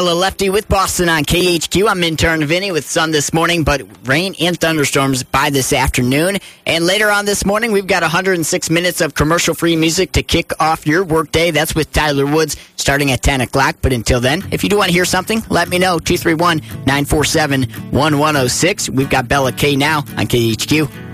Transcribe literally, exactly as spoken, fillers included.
Lefty with Boston on K H Q. I'm intern Vinny with sun this morning, but rain and thunderstorms by this afternoon. And later on this morning, we've got one hundred six minutes of commercial-free music to kick off your workday. That's with Tyler Woods starting at ten o'clock. But until then, if you do want to hear something, let me know. two three one, nine four seven, one one zero six. We've got Bella K now on K H Q.